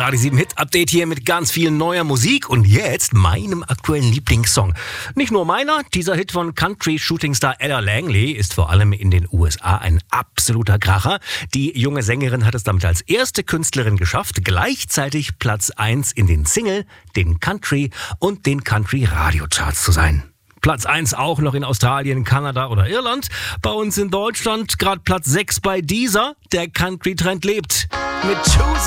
Radio 7 Hit Update hier mit ganz viel neuer Musik und jetzt meinem aktuellen Lieblingssong. Nicht nur meiner, dieser Hit von Country-Shootingstar Ella Langley ist vor allem in den USA ein absoluter Kracher. Die junge Sängerin hat es damit als erste Künstlerin geschafft, gleichzeitig Platz 1 in den Single, den Country und den Country-Radio-Charts zu sein. Platz 1 auch noch in Australien, Kanada oder Irland. Bei uns in Deutschland gerade Platz 6 bei dieser. Der Country-Trend lebt. Mit Choose